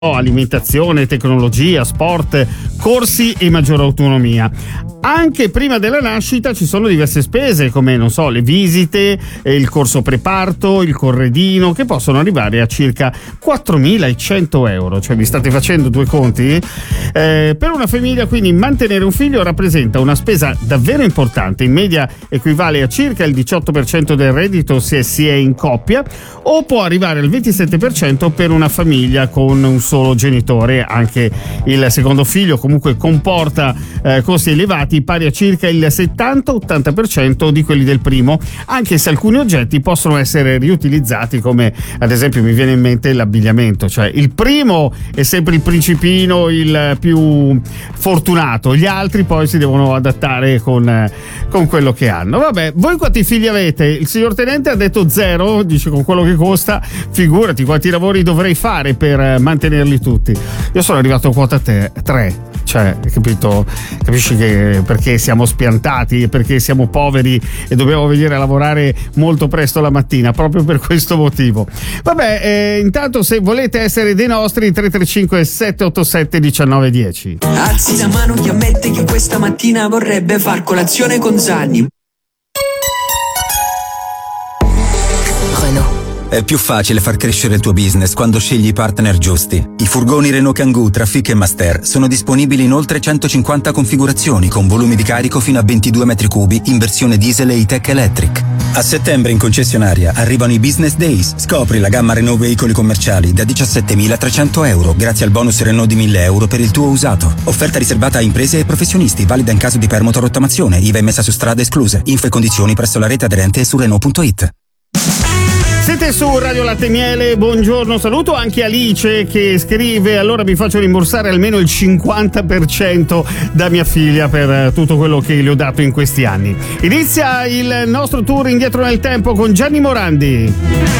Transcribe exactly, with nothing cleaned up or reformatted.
alimentazione, tecnologia, sport, corsi e maggiore autonomia. Anche prima della nascita ci sono diverse spese come, non so, le visite, il corso preparto, il corredino, che possono arrivare a circa quattromilacento euro. Cioè, vi state facendo due conti? Eh, per una famiglia, quindi, mantenere un figlio rappresenta una spesa davvero importante. In media equivale a circa il diciotto per cento del reddito se si è in coppia, o può arrivare al ventisette per cento per una famiglia con un solo genitore. Anche il secondo figlio comunque comporta eh, costi elevati pari a circa il settanta ottanta per cento di quelli del primo, anche se alcuni oggetti possono essere riutilizzati, come ad esempio mi viene in mente l'abbigliamento. Cioè, il primo è sempre il principino, il più fortunato, gli altri poi si devono adattare con, con quello che hanno. Vabbè, voi quanti figli avete? Il signor tenente ha detto zero, dice con quello che costa, figurati quanti lavori dovrei fare per mantenerli tutti. Io sono arrivato a quota tre. Cioè, capito? Capisci che perché siamo spiantati e perché siamo poveri e dobbiamo venire a lavorare molto presto la mattina, proprio per questo motivo. Vabbè, eh, intanto se volete essere dei nostri, tre tre cinque sette otto sette uno nove uno zero. Alzi la mano chi ammette che questa mattina vorrebbe far colazione con Zanni. È più facile far crescere il tuo business quando scegli i partner giusti. I furgoni Renault Kangoo, Trafic e Master sono disponibili in oltre centocinquanta configurazioni con volumi di carico fino a ventidue metri cubi in versione diesel e E-Tech Electric. A settembre in concessionaria arrivano i Business Days. Scopri la gamma Renault veicoli commerciali da diciassettemilatrecento euro grazie al bonus Renault di mille euro per il tuo usato. Offerta riservata a imprese e professionisti, valida in caso di permuta o rottamazione, I V A messa su strada escluse. Info e condizioni presso la rete aderente e su Renault punto it. Siete su Radio Latte Miele, buongiorno, saluto anche Alice che scrive: allora mi faccio rimborsare almeno il cinquanta per cento da mia figlia per tutto quello che le ho dato in questi anni. Inizia il nostro tour indietro nel tempo con Gianni Morandi.